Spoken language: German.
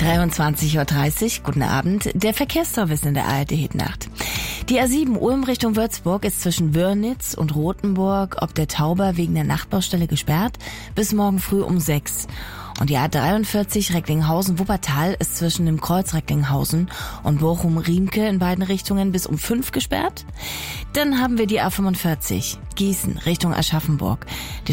23:30 Uhr, guten Abend. Der Verkehrsservice in der ARD-Hitnacht. Die A7 Ulm Richtung Würzburg ist zwischen Wörnitz und Rothenburg ob der Tauber wegen der Nachtbaustelle gesperrt bis morgen früh um 6. Und die A43 Recklinghausen-Wuppertal ist zwischen dem Kreuz Recklinghausen und Bochum-Riemke in beiden Richtungen bis um 5 gesperrt. Dann haben wir die A45 Gießen Richtung Aschaffenburg. Die